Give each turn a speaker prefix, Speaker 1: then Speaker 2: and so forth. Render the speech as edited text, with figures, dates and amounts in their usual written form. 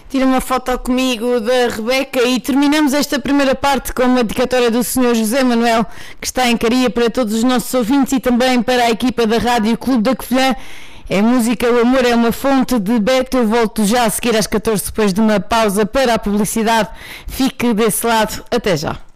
Speaker 1: Tira uma foto comigo da Rebeca e terminamos esta primeira parte com uma dedicatória do Sr. José Manuel, que está em Caria, para todos os nossos ouvintes e também para a equipa da Rádio Clube da Covilhã. É música, o amor é uma fonte de Beto. Eu volto já a seguir às 14 depois de uma pausa para a publicidade. Fique desse lado, até já.